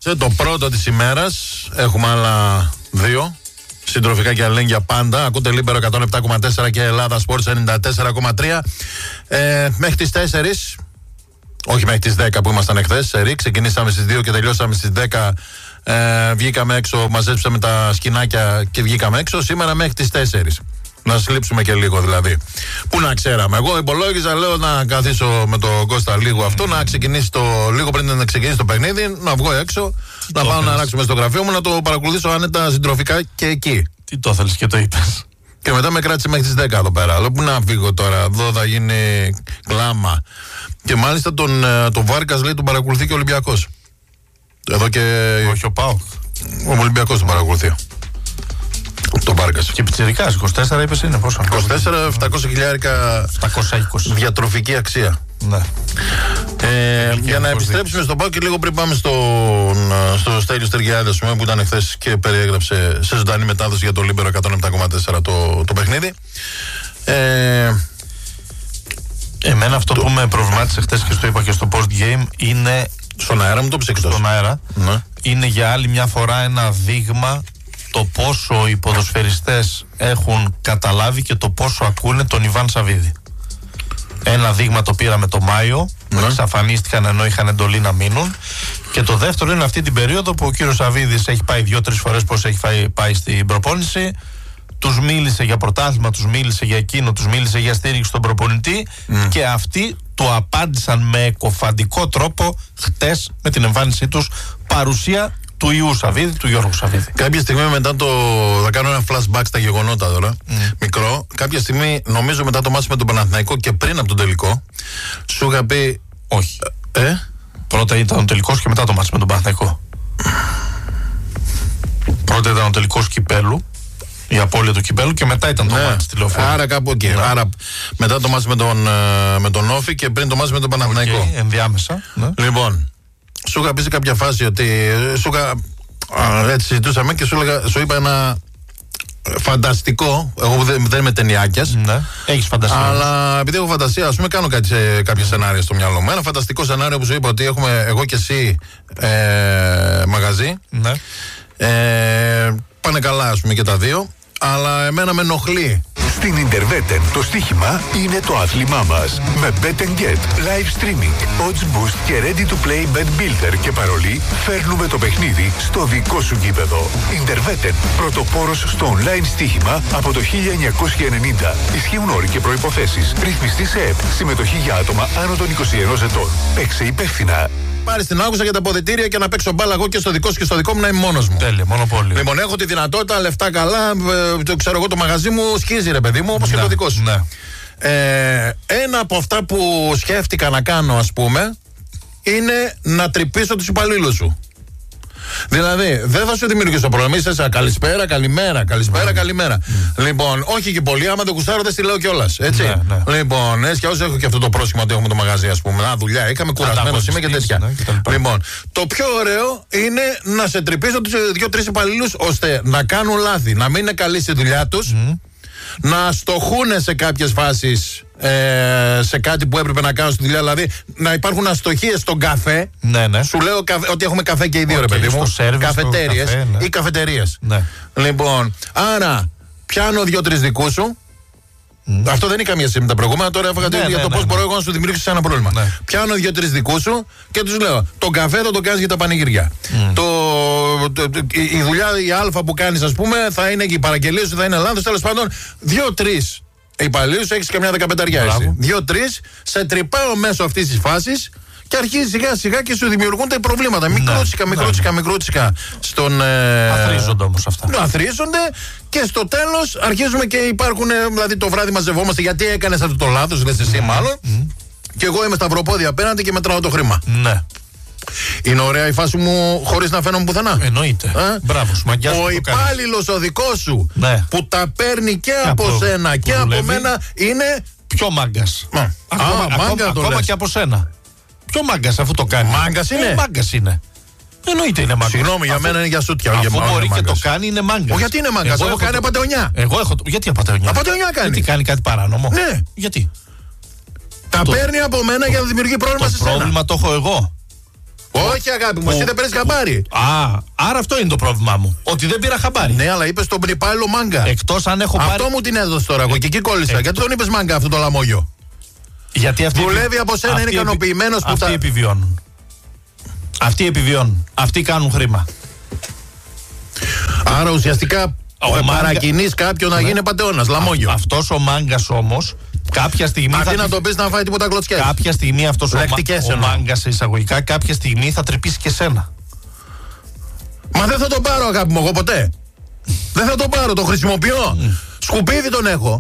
Το πρώτο της ημέρας. Έχουμε άλλα 2. Συντροφικά και αλληλέγγυα πάντα. Ακούτε Λίμπερο 107,4 και Ελλάδα Sports 94,3. Μέχρι τις 4. Όχι μέχρι τις 10 που ήμασταν εχθές. Ξεκινήσαμε στις 2 και τελειώσαμε στις 10. Βγήκαμε έξω, μαζέψαμε τα σκηνάκια και βγήκαμε έξω. Σήμερα μέχρι τις 4. Να σλείψουμε και λίγο δηλαδή. Πού να ξέραμε. Εγώ υπολόγιζα, λέω να καθίσω με τον Κώστα λίγο αυτό, να ξεκινήσει λίγο πριν να ξεκινήσει το παιχνίδι, να βγω έξω, να πάω να αλλάξουμε στο γραφείο μου, να το παρακολουθήσω άνετα συντροφικά και εκεί. Τι το θέλεις και το είπες. Και μετά με κράτησε μέχρι τις 10 εδώ πέρα. Αλλά πού να φύγω τώρα, εδώ θα γίνει κλάμα. Και μάλιστα τον Βάρκας λέει τον παρακολουθεί και ο Ολυμπιακός. Εδώ και. Όχι ο ΠΑΟΚ. Ο Ολυμπιακός τον παρακολουθεί. Το Βάρκας. Και πιτσιρικάς, 24 είπες είναι πόσο. 24, 700 χιλιάρικα 720. διατροφική αξία. Ναι. Για να επιστρέψουμε στον ΠΑΟΚ και λίγο πριν πάμε στο Στέλιο Στεργιάδη που ήταν χθες και περιέγραψε σε ζωντανή μετάδοση για το Λίμπερο 107,4 το παιχνίδι. Εμένα αυτό που με προβλημάτισε χθες και στο είπα και στο post game είναι. Στον αέρα μου το ψήξω. Στον αέρα. Ναι. Είναι για άλλη μια φορά ένα δείγμα το πόσο οι ποδοσφαιριστές έχουν καταλάβει και το πόσο ακούνε τον Ιβάν Σαββίδη. Ένα δείγμα το πήραμε το Μάιο, εξαφανίστηκαν ενώ είχαν εντολή να μείνουν. Και το δεύτερο είναι αυτή την περίοδο που ο κύριος Σαββίδης έχει πάει 2-3 φορές πως έχει πάει στην προπόνηση. Τους μίλησε για πρωτάθλημα, τους μίλησε για εκείνο, τους μίλησε για στήριξη στον προπονητή και αυτοί του απάντησαν με εκοφαντικό τρόπο χτες με την εμφάνισή τους παρουσία του Ιού Σαββίδη, του Γιώργου Σαββίδη. Κάποια στιγμή μετά θα κάνω ένα flashback στα γεγονότα τώρα, μικρό. Κάποια στιγμή, νομίζω μετά το μάτς με τον Παναθηναϊκό και πριν από τον τελικό, σου είχα πει. Όχι. Πρώτα ήταν ο τελικός και μετά το μάτς με τον Παναθηναϊκό. Πρώτα ήταν ο τελικός κυπέλου, η απώλεια του κυπέλου, και μετά ήταν το μάτς στη Λεωφόρο. Άρα κάπου εκεί. Ναι. Άρα μετά το μάτς με τον Όφη και πριν το μάτς με τον Παναθηναϊκό. Ενδιάμεσα. Ναι. Λοιπόν, σου είχα πει σε κάποια φάση ότι. Έτσι συζητούσαμε και σου είπα ένα φανταστικό. Εγώ δεν είμαι ταινιάκιας. Ναι. Έχεις φαντασία. Αλλά επειδή έχω φαντασία, ας πούμε, κάνω κάποια σενάρια στο μυαλό μου. Ένα φανταστικό σενάριο που σου είπα ότι έχουμε εγώ και εσύ μαγαζί. Ναι. Πάνε καλά, ας πούμε, και τα δύο. Αλλά εμένα με ενοχλεί. Στην Interwetten το στοίχημα είναι το άθλημά μας. Με Bet & Get, live streaming, odds boost και ready to play bet builder και παρολί, φέρνουμε το παιχνίδι στο δικό σου γήπεδο. Interwetten, πρωτοπόρος στο online στοίχημα από το 1990. Ισχύουν όροι και προϋποθέσεις. Ρυθμιστή σε ΕΠ. Συμμετοχή για άτομα άνω των 21 ετών. Παίξε υπεύθυνα. Πάρει την άκουσα για τα αποδυτήρια και να παίξω μπάλα εγώ και στο δικό σου και στο δικό μου να είμαι μόνος μου. Τέλεια, μονοπόλιο. Λοιπόν, έχω τη δυνατότητα, λεφτά καλά, το ξέρω εγώ, το μαγαζί μου σκίζει, ρε παιδί μου, όπως και το δικό σου. Ναι. Ένα από αυτά που σκέφτηκα να κάνω, ας πούμε, είναι να τρυπήσω τους υπαλλήλους σου. Δηλαδή, δεν θα σου δημιουργήσω πρόβλημα. Είσαι σαν καλησπέρα, καλημέρα, καλησπέρα, καλημέρα. Λοιπόν, όχι και πολύ, άμα το κουστάρω δεν στη λέω κιόλας. Έτσι. Λοιπόν, έτσι κι έχω και αυτό το πρόσχημα ότι έχουμε το μαγαζί, ας πούμε. Να, δουλειά, είχαμε κουρασμένο είμαι και τέτοια. Λοιπόν, το πιο ωραίο είναι να σε τρυπήσω τους 2-3 υπαλλήλους ώστε να κάνουν λάθη, να μην είναι καλοί στη δουλειά τους, να στοχούν σε κάποιες φάσεις σε κάτι που έπρεπε να κάνουν στη δουλειά. Δηλαδή να υπάρχουν αστοχίες στον καφέ. Ναι. Σου λέω ότι έχουμε καφέ και οι δύο, ρε παιδί μου. Καφετέριες ή καφετερίες. Ναι. Λοιπόν, άρα πιάνω 2-3 δικούς σου. Αυτό δεν είναι καμία σχέση με τα προηγούμενα. Τώρα έφαγα για το πώς μπορώ εγώ να σου δημιουργήσω ένα πρόβλημα. Πιάνω 2-3 δικούς σου και τους λέω: τον καφέ θα τον κάνεις για τα πανηγυριά. Η δουλειά, η αλφα που κάνεις, ας πούμε, θα είναι και η παραγγελία σου, θα είναι λάθος. Τέλος πάντων, 2-3 υπαλλήλους, έχεις καμιά 15 εσύ. 2-3, σε τρυπάω μέσω αυτής της φάσης. Και αρχίζει σιγά σιγά και σου δημιουργούνται προβλήματα. Μικρούτσικα. Αθρίζονται όμως αυτά. Αθρίζονται και στο τέλος αρχίζουμε και υπάρχουν. Δηλαδή το βράδυ μαζευόμαστε γιατί έκανες αυτό το λάθος, λες εσύ μάλλον. Και εγώ είμαι σταυροπόδια απέναντι και μετράω το χρήμα. Ναι. Είναι ωραία η φάση μου χωρίς να φαίνομαι πουθενά. Εννοείται. Μπράβο, ο υπάλληλος ο δικός σου που τα παίρνει και από σένα και από μένα είναι πιο μάγκας. Ακόμα και από σένα. Πιο μάγκας αφού το κάνει. Μάγκας είναι. Μάγκας είναι. Εννοείται είναι μάγκας. Συγγνώμη, για μένα είναι για σούτια. Αφού μπορεί και το κάνει, είναι μάγκας. Γιατί είναι μάγκας, έχω κάνει απατεωνιά. Γιατί απατεωνιά. Απατεωνιά κάνει. Γιατί κάνει κάτι παράνομο. Ναι. Γιατί. Τα παίρνει από μένα για να δημιουργεί πρόβλημα σε σένα. Το πρόβλημα το έχω εγώ. Όχι, αγάπη μου, εσύ δεν παίρνει χαμπάρι. Άρα αυτό είναι το πρόβλημά μου. Ότι δεν πήρα χαμπάρι. Ναι, αλλά είπε τον υπάλληλο Μάγκα. Εκτός αν έχω πάρει. Αυτό μου την έδωσε τώρα εγώ και εκεί κόλλησα. Γιατί τον είπε Μάγκα αυτό το λαμόγιο? Γιατί αυτοί δουλεύει από σένα, είναι ικανοποιημένο που αυτοί επιβιώνουν. Αυτοί επιβιώνουν. Αυτοί κάνουν χρήμα. Άρα ουσιαστικά παρακινείς κάποιον να γίνει πατεώνας, λαμόγιο. Αυτός ο Μάγκας όμως κάποια στιγμή. Αντί να τον πεις να φάει τίποτα κλωτσιές. Κάποια στιγμή αυτός ο Μάγκας εισαγωγικά κάποια στιγμή θα τρυπήσει και σένα. Μα δεν θα τον πάρω, αγάπη μου, εγώ ποτέ. Δεν θα τον πάρω, το χρησιμοποιώ. Σκουπίδι τον έχω.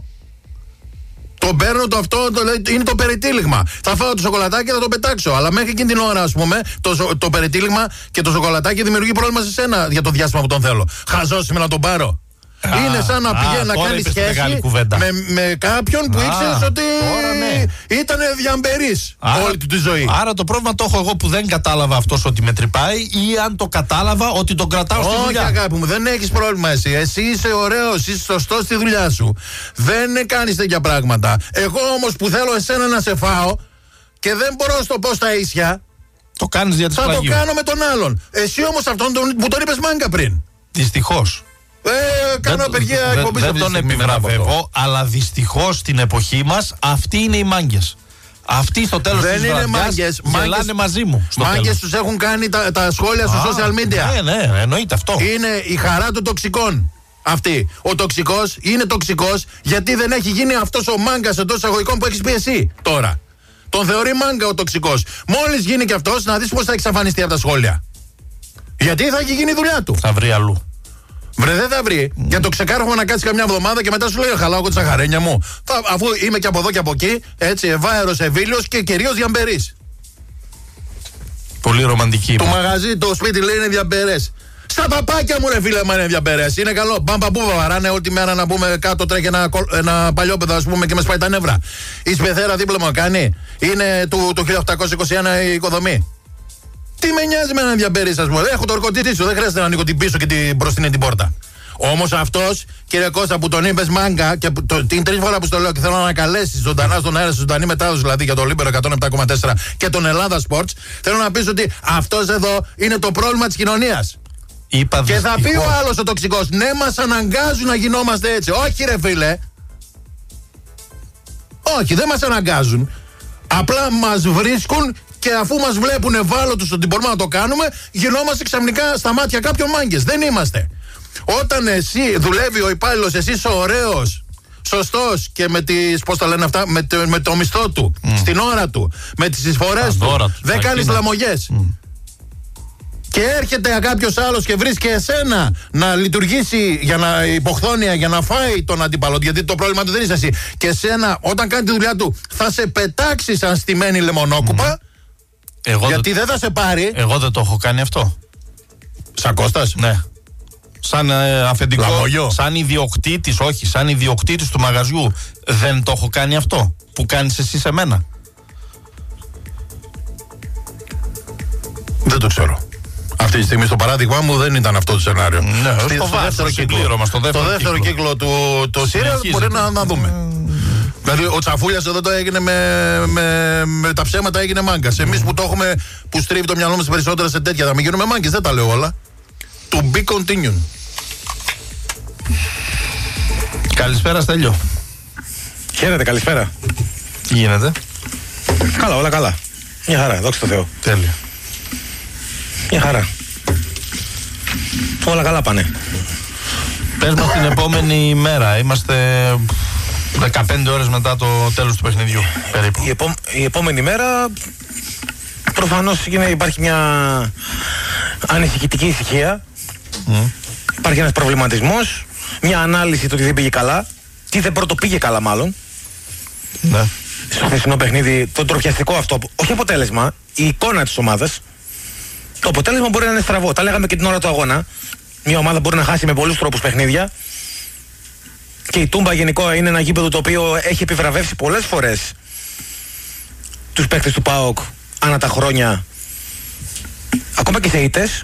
Τον παίρνω είναι το περιτύλιγμα. Θα φάω το σοκολατάκι και θα το πετάξω. Αλλά μέχρι εκείνη την ώρα, ας πούμε, το περιτύλιγμα και το σοκολατάκι δημιουργεί πρόβλημα σε σένα για το διάστημα που τον θέλω. Χαζός είμαι να τον πάρω. Είναι σαν να πηγαίνει να κάνει σχέση με κάποιον που ήξερες ότι ήταν διαμπερής όλη του τη ζωή. Άρα το πρόβλημα το έχω εγώ που δεν κατάλαβα αυτός ότι με τρυπάει, ή αν το κατάλαβα ότι τον κρατάω στη δουλειά. Όχι, αγάπη μου, δεν έχεις πρόβλημα εσύ. Εσύ είσαι ωραίος, είσαι σωστός στη δουλειά σου. Δεν κάνεις τέτοια πράγματα. Εγώ όμως που θέλω εσένα να σε φάω και δεν μπορώ να στο πω στα ίσια, το κάνεις για τη θα το κάνω με τον άλλον. Εσύ όμως αυτόν που τον είπες Μάγκα πριν. Δυστυχώς. Κάνω απεργία εκπομπής. Δεν τον επιβραβεύω, αλλά δυστυχώς στην εποχή μας αυτοί είναι οι μάγκες. Αυτοί στο τέλος της βραδιάς γελάνε μαζί μου. Μάγκες τους έχουν κάνει τα σχόλια στο social media. Ναι, εννοείται αυτό. Είναι η χαρά των τοξικών. Αυτή. Ο τοξικός είναι τοξικός γιατί δεν έχει γίνει αυτός ο μάγκας εντός εισαγωγικών που έχεις πει εσύ τώρα. Τον θεωρεί μάγκα ο τοξικός. Μόλις γίνει και αυτός, να δεις πώς θα εξαφανιστεί από τα σχόλια. Γιατί θα έχει γίνει η δουλειά του. Θα βρει αλλού. Βρε, δεν θα βρει. Για το ξεκάρχομαι να κάτσει καμιά εβδομάδα και μετά σου λέει: χαλάω εγώ τη σαχαρένια μου. Αφού είμαι και από εδώ και από εκεί, έτσι, ευάερος, ευήλιος και κυρίως διαμπερής. Πολύ ρομαντική. Το μαγαζί, το σπίτι λέει είναι διαμπερές. Στα παπάκια μου, ρε φίλε, μα είναι διαμπερές. Είναι καλό. Μπαμπαπού βαράνε όλη τη μέρα να πούμε κάτω, τρέχει ένα παλιόπαιδο, ας πούμε, και με σπάει τα νεύρα. Η σπεθέρα δίπλα μου κάνει. Είναι του 1821 η οικοδομή. Τι με νοιάζει με έναν διαμπερής, ας πούμε. Έχω το ορκωτήτη σου, δεν χρειάζεται να ανοίγω την πίσω και την μπροστινή την πόρτα. Όμως αυτός, κύριε Κώστα, που τον είπες Μάγκα και την τρίτη φορά που στο λέω και θέλω να ανακαλέσεις ζωντανά στον αέρα, ζωντανή μετάδοση δηλαδή για το Λίμπερο 107,4 και τον Ελλάδα Sports, θέλω να πεις ότι αυτός εδώ είναι το πρόβλημα της κοινωνίας. Και θα πει ο άλλος ο τοξικός, ναι, μας αναγκάζουν να γινόμαστε έτσι. Όχι, ρε φίλε. Όχι, δεν μας αναγκάζουν. Απλά μας βρίσκουν. Και αφού μας βλέπουν ευάλωτους ότι μπορούμε να το κάνουμε, γινόμαστε ξαφνικά στα μάτια κάποιων μάγκες. Δεν είμαστε. Όταν εσύ δουλεύει ο υπάλληλος, εσύ είσαι ωραίος, σωστός και με τις, πώς τα λένε αυτά, με το μισθό του, στην ώρα του, με τις εισφορές του, δεν κάνεις λαμογές. Και έρχεται κάποιος άλλος και βρίσκει εσένα να λειτουργήσει για να υποχθόνια, για να φάει τον αντίπαλο, γιατί το πρόβλημα του δεν είσαι εσύ. Και εσένα, όταν κάνει τη δουλειά του, θα σε πετάξει σαν στημένη λεμονόκουπα. Γιατί δεν θα σε πάρει. Εγώ δεν το έχω κάνει αυτό. Σαν Κώστας? Ναι. Σαν αφεντικό. Λαμόγιο. Σαν ιδιοκτήτης, όχι. Σαν ιδιοκτήτης του μαγαζιού. Δεν το έχω κάνει αυτό που κάνεις εσύ σε μένα. Δεν το ξέρω. Αυτή τη στιγμή στο παράδειγμα μου δεν ήταν αυτό το σενάριο. Ναι, στο δεύτερο κύκλο. Στο δεύτερο κύκλο του σύριαλ μπορεί να δούμε. Δηλαδή ο Τσαφούλιας εδώ το έγινε με τα ψέματα, έγινε μάγκας. Εμείς που το έχουμε, που στρίβει το μυαλό μας περισσότερα σε τέτοια, θα μην γίνουμε μάγκες, δεν τα λέω όλα. To be continued. Καλησπέρα, Στέλιο. Χαίρετε, καλησπέρα. Τι γίνεται? Καλά, όλα καλά. Μια χαρά, δόξα τω Θεώ. Τέλεια. Μια χαρά. Όλα καλά πάνε. Πες μας την επόμενη μέρα. Είμαστε 15 ώρες μετά το τέλος του παιχνιδιού περίπου. Η επόμενη μέρα προφανώς υπάρχει μια ανησυχητική ησυχία. Υπάρχει ένας προβληματισμός, μια ανάλυση του ότι δεν πήγε καλά, τι δεν πρωτοπήγε καλά μάλλον. Ναι. Στο χθεσινό παιχνίδι, το τροπιαστικό αυτό, όχι αποτέλεσμα, η εικόνα της ομάδας. Το αποτέλεσμα μπορεί να είναι στραβό. Τα λέγαμε και την ώρα του αγώνα. Μια ομάδα μπορεί να χάσει με πολλούς τρόπους παιχνίδια. Και η Τούμπα γενικό είναι ένα γήπεδο το οποίο έχει επιβραβεύσει πολλές φορές τους παίκτες του ΠΑΟΚ ανά τα χρόνια, ακόμα και σε ήττες.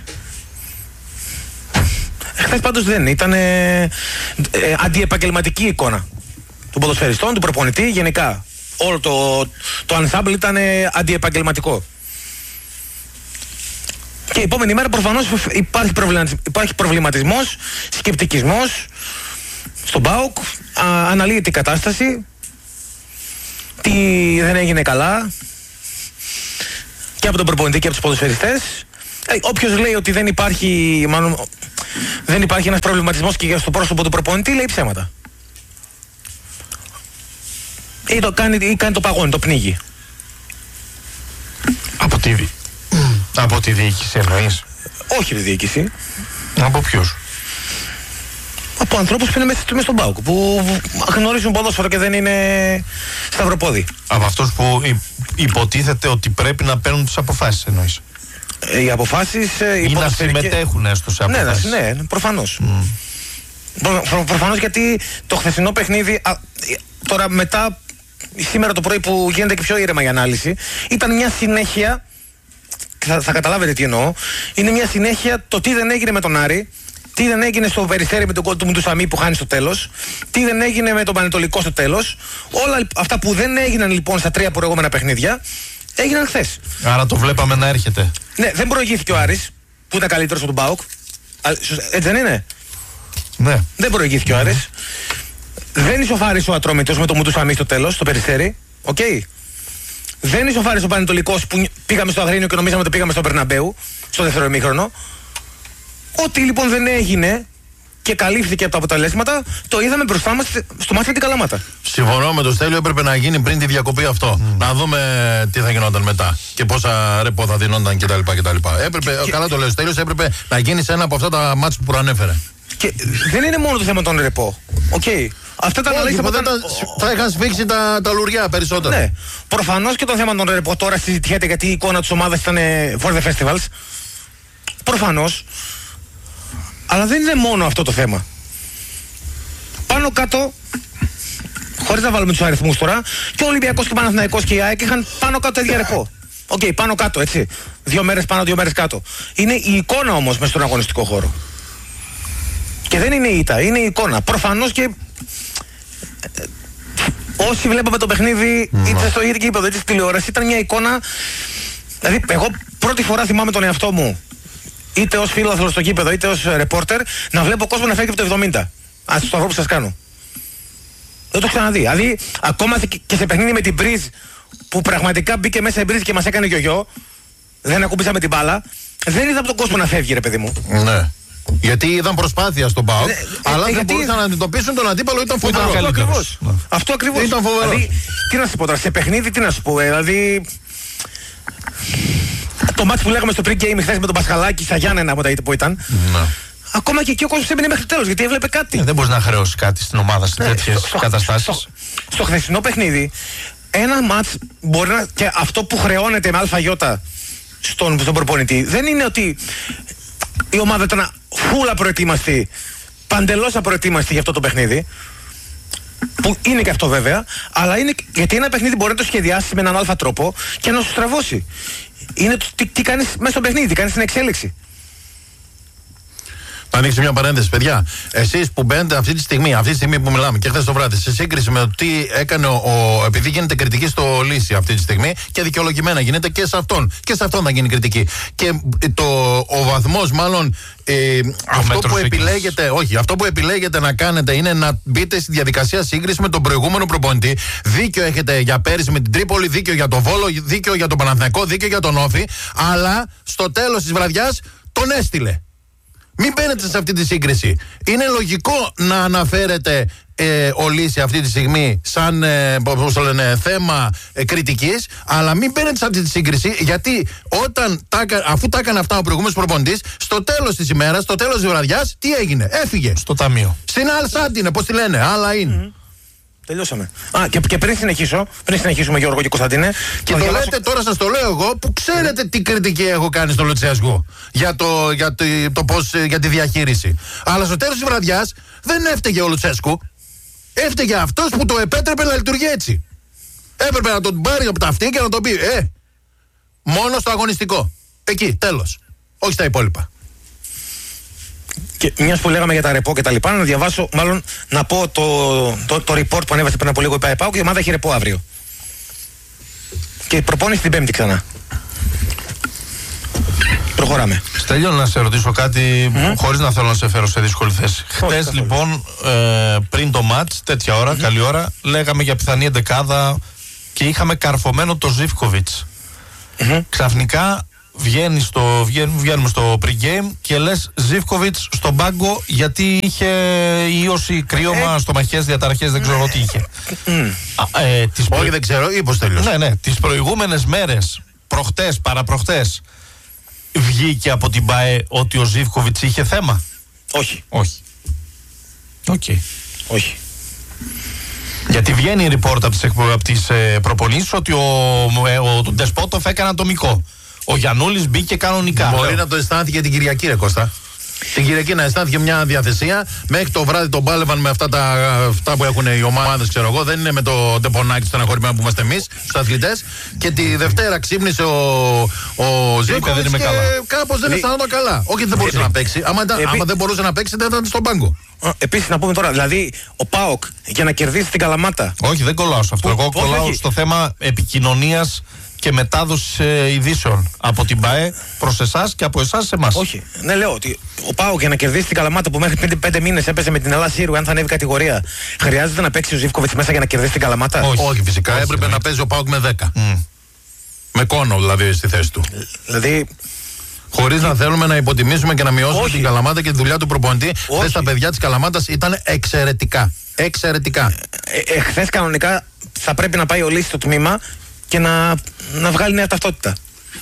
Χθες πάντως δεν ήταν αντιεπαγγελματική εικόνα των ποδοσφαιριστών, του προπονητή, γενικά. Όλο το ensemble ήταν αντιεπαγγελματικό. Και η επόμενη μέρα προφανώς υπάρχει προβληματισμός, σκεπτικισμός στον ΠΑΟΚ, αναλύεται η κατάσταση, τι δεν έγινε καλά και από τον προπονητή και από τους ποδοσφαιριστές. Όποιος λέει ότι δεν υπάρχει ένας προβληματισμός και στο πρόσωπο του προπονητή, λέει ψέματα. Ή κάνει το παγόνι, το πνίγει. Από τη διοίκηση εννοείς? Όχι τη διοίκηση. Από ποιους? Από ανθρώπους που είναι μέσα στον ΠΑΟΚ, που γνωρίζουν ποδόσφαιρο και δεν είναι σταυροπόδι. Από αυτούς που υποτίθεται ότι πρέπει να παίρνουν τις αποφάσεις εννοείς? Οι αποφάσεις... Ή να συμμετέχουν έστω σε αποφάσεις. Ναι, προφανώς. Προφανώς, γιατί το χθεσινό παιχνίδι, τώρα μετά, σήμερα το πρωί που γίνεται και πιο ήρεμα η ανάλυση, ήταν μια συνέχεια, θα καταλάβετε τι εννοώ, είναι μια συνέχεια το τι δεν έγινε με τον Άρη, τι δεν έγινε στο Περιστέρι με τον κόλ του Μουντουσαμί που χάνει στο τέλος, τι δεν έγινε με τον Πανετολικό στο τέλος. Όλα αυτά που δεν έγιναν λοιπόν στα 3 προηγούμενα παιχνίδια, έγιναν χθες. Άρα το βλέπαμε να έρχεται. Ναι, δεν προηγήθηκε ο Άρης, που ήταν καλύτερος από τον ΠΑΟΚ. Έτσι δεν είναι? Ναι. Δεν προηγήθηκε ο Άρης. Δεν ισοφάρισε ο Ατρόμητος με τον Μουντουσαμί στο τέλος, στο Περιστέρι. Οκ. Δεν ισοφάρισε ο Πανετολικός που πήγαμε στο Αγρίνιο και νομίζαμε ότι πήγαμε στο Μπερναμπέου, στο δεύτερο ημίχρονο. Ό,τι λοιπόν δεν έγινε και καλύφθηκε από τα αποτελέσματα, το είδαμε μπροστά μας στο μάτι με την Καλαμάτα. Συμφωνώ με τον Στέλιο, έπρεπε να γίνει πριν τη διακοπή αυτό. Να δούμε τι θα γινόταν μετά και πόσα ρεπό θα δίνονταν κτλ. Καλά το λέει ο Στέλιος, έπρεπε να γίνει σε ένα από αυτά τα μάτς που προανέφερε. Και δεν είναι μόνο το θέμα των ρεπό. Αυτά τα αναλύσαμε. Θα είχαν σφίξει τα λουριά περισσότερο. Ναι. Προφανώς και το θέμα των ρεπό τώρα συζητιέται γιατί η εικόνα της ομάδας ήταν for the festivals. Προφανώς. Αλλά δεν είναι μόνο αυτό το θέμα. Πάνω κάτω, χωρίς να βάλουμε τους αριθμούς τώρα, και ο Ολυμπιακός και ο Παναθηναϊκός και η ΑΕΚ είχαν πάνω κάτω ίδια ρεπό. Πάνω κάτω, έτσι. 2 μέρες πάνω, 2 μέρες κάτω. Είναι η εικόνα όμως μες στον αγωνιστικό χώρο. Και δεν είναι η ήττα, είναι η εικόνα. Προφανώς και όσοι βλέπαμε το παιχνίδι, είτε στο ίδιο γήπεδο είτε στη τηλεόραση, ήταν μια εικόνα. Δηλαδή, εγώ πρώτη φορά θυμάμαι τον εαυτό μου, είτε ως φίλαθλος στο γήπεδο είτε ως ρεπόρτερ, να βλέπω κόσμο να φεύγει από το 70. Στο σταυρό που σας κάνω. Δεν το ξαναδεί. Δηλαδή, ακόμα και σε παιχνίδι με την Μπριζ, που πραγματικά μπήκε μέσα η Μπριζ και μας έκανε γιογιό, δεν ακούμπησαμε την μπάλα, δεν είδα από τον κόσμο να φεύγει, ρε παιδί μου. Ναι. Γιατί είδαν προσπάθεια στον ΠΑΟΚ, αλλά δεν μπορούσαν να αντιμετωπίσουν τον αντίπαλο, ήταν φοβερό. Αυτό ακριβώς. Ήταν φοβερό. Δηλαδή, τι να σου πω τώρα, σε παιχνίδι, τι να σου πω, δηλαδή. Το μάτς που λέγαμε στο pre-game χθες με τον Πασχαλάκη στα Γιάννενα που ήταν. Ναι. Ακόμα και εκεί ο κόσμος έμεινε μέχρι τέλος γιατί έβλεπε κάτι. Δεν μπορείς να χρεώσεις κάτι στην ομάδα σε τέτοιες καταστάσεις. Στο χθεσινό παιχνίδι, ένα μάτς μπορεί να. Και αυτό που χρεώνεται με αλφαγιώτα στον προπονητή δεν είναι ότι η ομάδα ήταν φούλα προετοίμαστη, παντελώς απροετοίμαστη για αυτό το παιχνίδι. Που είναι και αυτό βέβαια, αλλά είναι γιατί ένα παιχνίδι μπορεί να το σχεδιάσει με έναν αλφα τρόπο και να σου στραβώσει. Είναι το τι κάνεις μέσα στο παιχνίδι, τι κάνεις στην εξέλιξη. Θα ανοίξω μια παρένθεση, παιδιά. Εσείς που μπαίνετε αυτή τη στιγμή που μιλάμε και χθες το βράδυ, σε σύγκριση με το τι έκανε επειδή γίνεται κριτική στο Λύση αυτή τη στιγμή και δικαιολογημένα γίνεται και σε αυτόν. Και σε αυτόν θα γίνει κριτική. Και ο βαθμός, μάλλον αυτό που επιλέγετε να κάνετε είναι να μπείτε στη διαδικασία σύγκριση με τον προηγούμενο προπονητή. Δίκιο έχετε για πέρυσι με την Τρίπολη, δίκιο για τον Βόλο, δίκιο για τον Παναθηναϊκό, δίκιο για τον Όφη. Αλλά στο τέλος της βραδιάς τον έστειλε. Μην μπαίνετε σε αυτή τη σύγκριση. Είναι λογικό να αναφέρετε ο Λύση αυτή τη στιγμή σαν θέμα κριτικής, αλλά μην μπαίνετε σε αυτή τη σύγκριση, γιατί αφού τα έκανε αυτά ο προηγούμενος προπονητής, στο τέλος της ημέρας, στο τέλος της βραδιάς, τι έγινε? Έφυγε. Στο ταμείο. Στην Αλσάντινε, πώς τη λένε, άλλα είναι. Τελειώσαμε. Και πριν συνεχίσουμε Γιώργο και Κωνσταντίνε. Και το λέτε τώρα, σας το λέω εγώ, που ξέρετε τι κριτική έχω κάνει στο Λουτσέσκου για τη διαχείριση. Αλλά στο τέλος της βραδιάς δεν έφταιγε ο Λουτσέσκου. Έφταιγε αυτός που το επέτρεπε να λειτουργεί έτσι. Έπρεπε να τον πάρει από τα αυτή και να τον πει μόνο στο αγωνιστικό. Εκεί, τέλος. Όχι στα υπόλοιπα. Και μιας που λέγαμε για τα ρεπό και τα λοιπά, να διαβάσω, μάλλον να πω το report που ανέβασε πριν από λίγο η ΠΑΕ και η ομάδα έχει ρεπό αύριο. Και προπόνηση την Πέμπτη ξανά. Προχωράμε. Στέλιο, να σε ρωτήσω κάτι χωρίς να θέλω να σε φέρω σε δύσκολη θέση. Χτες λοιπόν, πριν το μάτς, τέτοια ώρα, καλή ώρα, λέγαμε για πιθανή εντεκάδα και είχαμε καρφωμένο το Ζίβκοβιτς. Ξαφνικά βγαίνουμε στο pre-game και λες Ζίβκοβιτς στον πάγκο γιατί είχε ίωση, κρύωμα, στομαχές, διαταραχές, δεν ξέρω τι είχε. Όχι, δεν ξέρω, ή πώς τελειώσει. Ναι, τις προηγούμενες μέρες, προχτές, παραπροχτές, βγήκε από την ΠΑΕ ότι ο Ζίβκοβιτς είχε θέμα? Όχι. Όχι. Γιατί βγαίνει η report από τις προπονήσεις ότι ο Ντεσπότοφ έκανε ατομικό. Ο Γιαννούλης μπήκε κανονικά. Μπορεί να το αισθάνθηκε την Κυριακή, ρε Κώστα. Την Κυριακή να αισθάνθηκε μια διαθεσία. Μέχρι το βράδυ τον πάλευαν με αυτά που έχουν οι ομάδες, ξέρω εγώ. Δεν είναι με το τεπονάκι στεναχωρημένο που είμαστε εμείς, τους αθλητές. Και τη Δευτέρα ξύπνησε ο Ζίβκοβιτς και κάπως δεν αισθανόταν καλά. Όχι, δεν μπορούσε να παίξει. Άμα δεν μπορούσε να παίξει, δεν ήταν στον πάγκο. Επίσης, να πούμε τώρα, δηλαδή ο ΠΑΟΚ για να κερδίσει την Καλαμάτα. Όχι, δεν κολλάω σε αυτό. Εγώ κολλάω στο θέμα επικοινωνίας και μετάδοση ειδήσεων από την ΠΑΕ προς εσάς και από εσάς σε εμάς. Όχι. Ναι, λέω ότι ο ΠΑΟΚ για να κερδίσει την Καλαμάτα που μέχρι 5 μήνες έπαιζε με την Ελλάδα Σύρου, αν θα ανέβει κατηγορία, χρειάζεται να παίξει ο Ζίβκοβιτς μέσα για να κερδίσει την Καλαμάτα? Όχι, φυσικά. Έπρεπε να παίζει ο ΠΑΟΚ με 10. Με κόνο δηλαδή στη θέση του. Δηλαδή. Χωρίς να θέλουμε να υποτιμήσουμε και να μειώσουμε την Καλαμάτα και τη δουλειά του προπονητή. Χθες τα παιδιά της Καλαμάτας ήταν εξαιρετικά. Χθες κανονικά θα πρέπει να πάει ο Λύσης στο τμήμα και να βγάλει νέα ταυτότητα.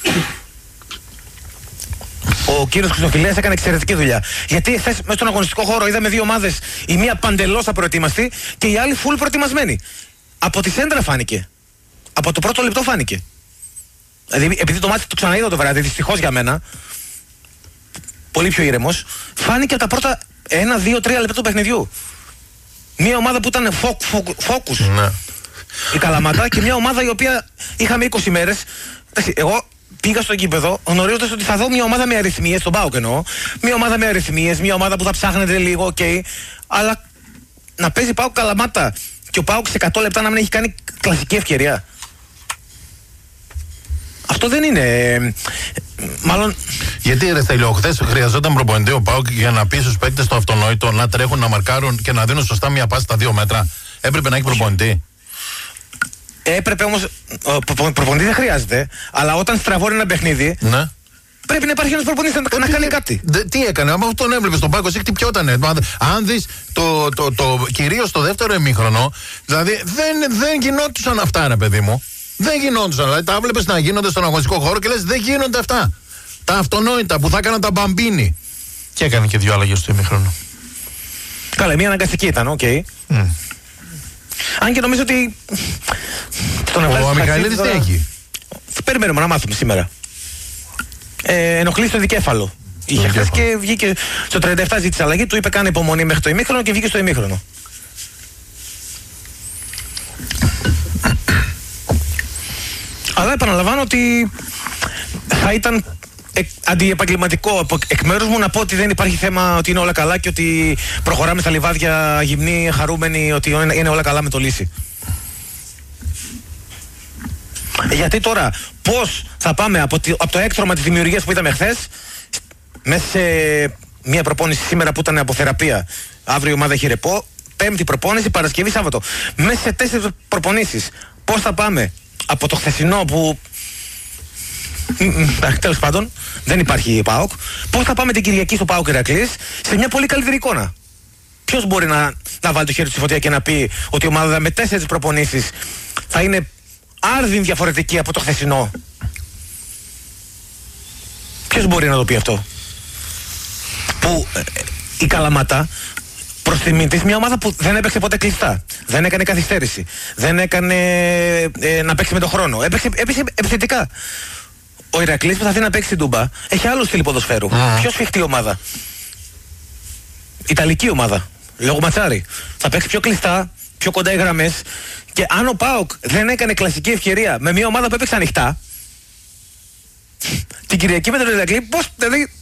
Ο κύριος Χρυστοφυλέας έκανε εξαιρετική δουλειά. Γιατί χθες μέσα στον αγωνιστικό χώρο είδαμε δύο ομάδες, η μία παντελώς απροετοίμαστη και η άλλη full προετοιμασμένη. Από τη σέντρα φάνηκε. Από το πρώτο λεπτό φάνηκε. Δηλαδή, επειδή το μάτι το ξαναείδα το βράδυ, δυστυχώς για μένα, πολύ πιο ήρεμος, φάνηκε από τα πρώτα 1-2-3 λεπτά του παιχνιδιού. Μια ομάδα που ήταν focus. Ναι. Η Καλαμάτα και μια ομάδα η οποία είχαμε 20 μέρες. Εγώ πήγα στο γήπεδο γνωρίζοντας ότι θα δω μια ομάδα με αριθμίες, τον ΠΑΟΚ εννοώ. Μια ομάδα με αριθμίες, μια ομάδα που θα ψάχνεται λίγο, αλλά να παίζει ΠΑΟΚ Καλαμάτα και ο ΠΑΟΚ σε 100 λεπτά να μην έχει κάνει κλασική ευκαιρία. Αυτό δεν είναι. Μάλλον. Γιατί ρε Στέλιο, χθες χρειαζόταν προπονητή ο ΠΑΟΚ για να πει στους παίκτες το αυτονόητο, να τρέχουν, να μαρκάρουν και να δίνουν σωστά μια πάση στα 2 μέτρα. Έπρεπε να έχει προπονητή. Έπρεπε όμως. Προπονητή δεν χρειάζεται, αλλά όταν στραβώνει ένα παιχνίδι. Ναι. Πρέπει να υπάρχει ένας προπονητής να κάνει κάτι. Τι έκανε, άμα τον έβλεπε στον πάγκο, εσύ χτυπιότανε. Αν δεις κυρίως το δεύτερο ημίχρονο, δηλαδή δεν γινόντουσαν αυτά, ρε παιδί μου. Δεν γινόντουσαν. Δηλαδή τα βλέπεις να γίνονται στον αγωνιστικό χώρο και λες δεν γίνονται αυτά. Τα αυτονόητα που θα έκαναν τα μπαμπίνι. Και έκανε και 2 αλλαγές στο ημίχρονο. Καλά, μία αναγκαστική ήταν, οκ. Αν και νομίζω ότι. Ο Μιχαηλίδης τι έχει? Περιμένουμε να μάθουμε σήμερα. Ενοχλεί στο δικέφαλο. Είχε χθες και βγήκε στο 37, ζήτησε αλλαγή, του είπε κάνε υπομονή μέχρι το ημίχρονο και βγήκε στο ημίχρονο. Αλλά επαναλαμβάνω ότι θα ήταν αντιεπαγγελματικό εκ μέρους μου να πω ότι δεν υπάρχει θέμα, ότι είναι όλα καλά και ότι προχωράμε στα λιβάδια γυμνοί, χαρούμενοι, ότι είναι όλα καλά με το Λύση. Γιατί τώρα πώς θα πάμε από το έκτρωμα της δημιουργίας που είδαμε χθες μέσα σε μια προπόνηση σήμερα που ήταν από θεραπεία, αύριο η ομάδα έχει ρεπό, Πέμπτη προπόνηση, Παρασκευή, Σάββατο, μέσα σε 4 προπονήσεις πώς θα πάμε από το χθεσινό που τέλος πάντων δεν υπάρχει ΠΑΟΚ, πώς θα πάμε την Κυριακή στο ΠΑΟΚ Ηρακλής σε μια πολύ καλύτερη εικόνα? Ποιος μπορεί να βάλει το χέρι του στη φωτιά και να πει ότι η ομάδα με 4 προπονήσεις θα είναι άρδιν διαφορετική από το χθεσινό? Ποιος μπορεί να το πει αυτό? Που η Καλαμάτα προς τιμή της, μια ομάδα που δεν έπαιξε ποτέ κλειστά, δεν έκανε καθυστέρηση, δεν έκανε να παίξει με τον χρόνο, έπαιξε επιθετικά. Ο Ηρακλής που θα θέλει να παίξει την Τούμπα έχει άλλο στυλ ποδοσφαίρου. Πιο σφιχτή ομάδα. Ιταλική ομάδα. Λόγω Ματσάρη. Θα παίξει πιο κλειστά, πιο κοντά οι γραμμές. Και αν ο ΠΑΟΚ δεν έκανε κλασική ευκαιρία με μια ομάδα που έπαιξε ανοιχτά, την Κυριακή με τον Ηρακλή, πώς δηλαδή.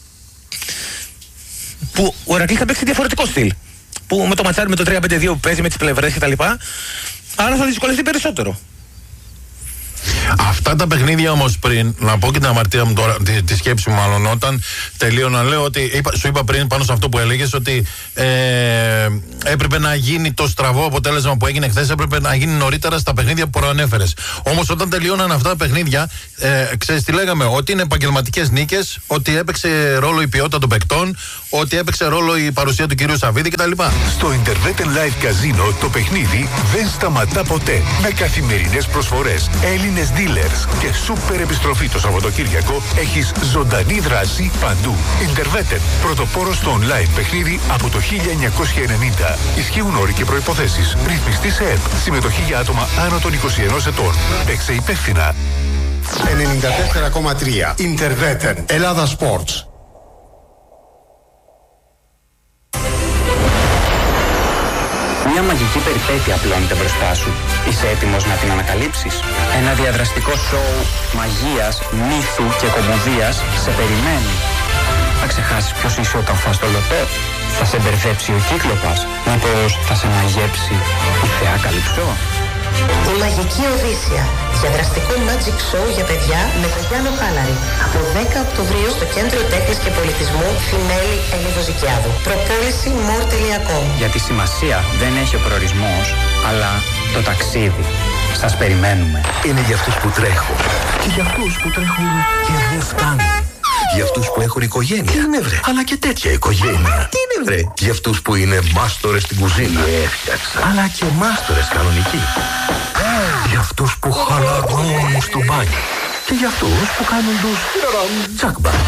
Που ο Ηρακλής θα παίξει διαφορετικό στυλ. Που με το Ματσάρι με το 3-5-2 που παίζει με τις πλευρές κτλ. Άρα θα δυσκολευτεί περισσότερο. Αυτά Αυτά τα παιχνίδια όμως πριν, να πω και την αμαρτία μου τώρα, τη σκέψη μου μάλλον, όταν τελείωνα, λέω ότι σου είπα πριν πάνω σε αυτό που έλεγες ότι έπρεπε να γίνει το στραβό αποτέλεσμα που έγινε χθες, έπρεπε να γίνει νωρίτερα στα παιχνίδια που προανέφερες. Όμως όταν τελείωναν αυτά τα παιχνίδια, ξέρεις τι λέγαμε, ότι είναι επαγγελματικές νίκες, ότι έπαιξε ρόλο η ποιότητα των παικτών, ότι έπαιξε ρόλο η παρουσία του κυρίου Σαββίδη κτλ. Στο Interveten Live Casino το παιχνίδι δεν σταματά ποτέ. Με καθημερινές προσφορές, Έλληνες dealers και σούπερ επιστροφή το Σαββατοκύριακο, έχεις ζωντανή δράση παντού. Interveten, πρωτοπόρος στο online παιχνίδι από το 1990. Ισχύουν όροι και προϋποθέσεις. Ρυθμιστή σε ΕΠ. Συμμετοχή για άτομα άνω των 21 ετών. Παίξε υπεύθυνα. 94,3 Interveten Ελλάδα Sports. Μια μαγική περιπέτεια απλώνεται μπροστά σου. Είσαι έτοιμος να την ανακαλύψεις? Ένα διαδραστικό σοου μαγείας, μύθου και κομμωδίας σε περιμένει. Θα ξεχάσεις ποιος είσαι όταν φας το λωτό? Θα σε μπερδέψει ο κύκλοπας? Μήπως θα σε μαγέψει η θεά Καλυψό? Η Μαγική Οδύσσια. Διαδραστικό magic show για παιδιά με τον Γιάννο Χάλαρη. Από 10 Οκτωβρίου στο Κέντρο Τέχνης και Πολιτισμού Φινέλη Ελιδοζικιάδου. Προπόληση more.com. Γιατί σημασία δεν έχει ο προορισμός, αλλά το ταξίδι. Σας περιμένουμε. Είναι για αυτούς που τρέχουν. Και για αυτούς που τρέχουν και δεν φτάνουν. Για αυτούς που έχουν οικογένεια. Τι είναι βρε? Αλλά και τέτοια οικογένεια. Τι είναι βρε? Για αυτούς που είναι μάστορες στην κουζίνα. Αλλά και μάστορες κανονικοί. Για αυτούς που χαλαρώνουν στο μπάνιο. Και για αυτούς που κάνουν τους τσακμπα.